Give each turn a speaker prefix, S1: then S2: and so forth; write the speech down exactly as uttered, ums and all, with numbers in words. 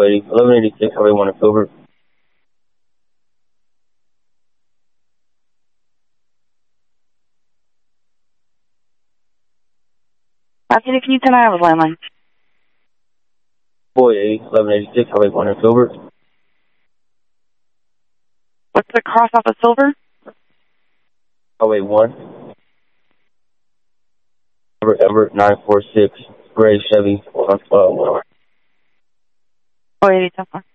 S1: four eighty, eleven eighty-six, Highway one in Filbert.
S2: five city, can you turn out of landline?
S1: four eighty, eleven eighty-six, Highway one in Filbert.
S2: What's the cross off of Silver?
S1: Highway one. Everett, Everett, nine four six, gray Chevy, one twelve.
S2: four eighty, ten four.